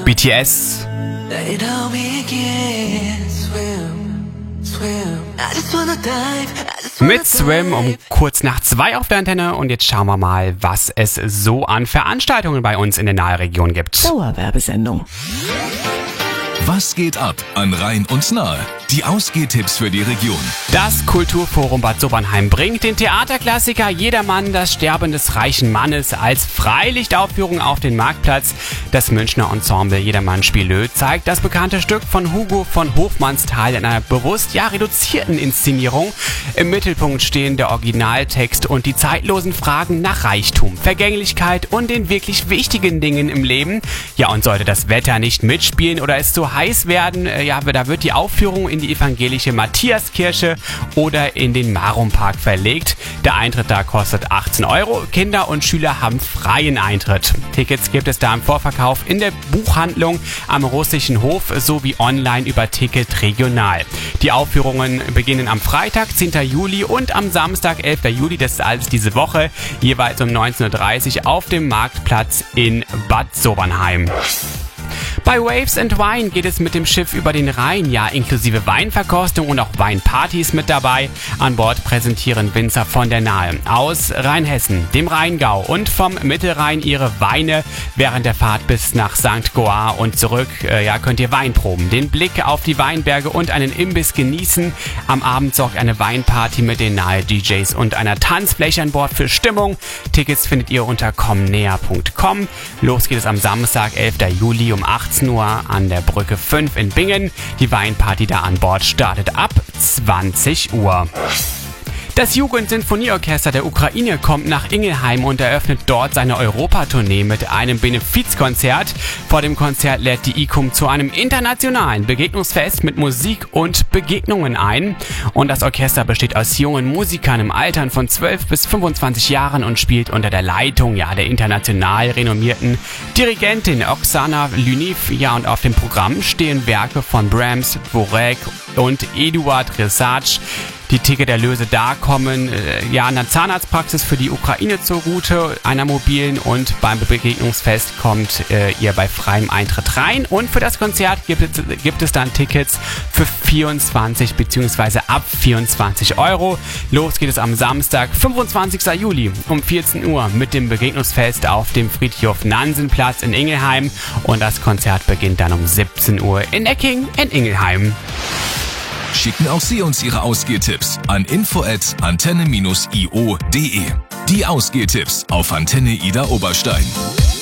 BTS. Mit Swim um kurz nach 2 auf der Antenne und jetzt schauen wir mal, was es so an Veranstaltungen bei uns in der Nahregion gibt. Dauerwerbesendung. Was geht ab an Rhein und Nahe? Die Ausgehtipps für die Region. Das Kulturforum Bad Sobernheim bringt den Theaterklassiker Jedermann, das Sterben des reichen Mannes als Freilichtaufführung auf den Marktplatz. Das Münchner Ensemble Jedermann Spielö zeigt das bekannte Stück von Hugo von Hofmannsthal in einer bewusst reduzierten Inszenierung. Im Mittelpunkt stehen der Originaltext und die zeitlosen Fragen nach Reichtum, Vergänglichkeit und den wirklich wichtigen Dingen im Leben. Ja, und sollte das Wetter nicht mitspielen oder es zu heiß werden, da wird die Aufführung in die evangelische Matthiaskirche oder in den Marumpark verlegt. Der Eintritt da kostet 18 €. Kinder und Schüler haben freien Eintritt. Tickets gibt es da im Vorverkauf in der Buchhandlung am Russischen Hof sowie online über Ticket Regional. Die Aufführungen beginnen am Freitag, 10. Juli und am Samstag, 11. Juli, das ist alles diese Woche, jeweils um 19:30 Uhr auf dem Marktplatz in Bad Sobernheim. Bei Waves and Wine geht es mit dem Schiff über den Rhein, ja inklusive Weinverkostung und auch Weinpartys mit dabei. An Bord präsentieren Winzer von der Nahe aus Rheinhessen, dem Rheingau und vom Mittelrhein ihre Weine. Während der Fahrt bis nach St. Goar und zurück könnt ihr Wein proben, den Blick auf die Weinberge und einen Imbiss genießen. Am Abend sorgt eine Weinparty mit den Nahe DJs und einer Tanzfläche an Bord für Stimmung. Tickets findet ihr unter kommnäher.com. Los geht es am Samstag, 11. Juli um 18 Uhr an der Brücke 5 in Bingen. Die Weinparty da an Bord startet ab 20 Uhr. Das Jugendsinfonieorchester der Ukraine kommt nach Ingelheim und eröffnet dort seine Europatournee mit einem Benefizkonzert. Vor dem Konzert lädt die ICUM zu einem internationalen Begegnungsfest mit Musik und Begegnungen ein. Und das Orchester besteht aus jungen Musikern im Alter von 12 bis 25 Jahren und spielt unter der Leitung der international renommierten Dirigentin Oksana Lyniv. Ja, und auf dem Programm stehen Werke von Brahms, Dvorak und Eduard Resarch. Die Ticketerlöse da kommen einer Zahnarztpraxis für die Ukraine zugute, einer mobilen, und beim Begegnungsfest kommt ihr bei freiem Eintritt rein. Und für das Konzert gibt es dann Tickets für 24 bzw. ab 24 €. Los geht es am Samstag, 25. Juli um 14 Uhr mit dem Begegnungsfest auf dem Friedhof Nansenplatz in Ingelheim. Und das Konzert beginnt dann um 17 Uhr in Ecking in Ingelheim. Schicken auch Sie uns Ihre Ausgehtipps an info@antenne-io.de. Die Ausgehtipps auf Antenne Ida Oberstein.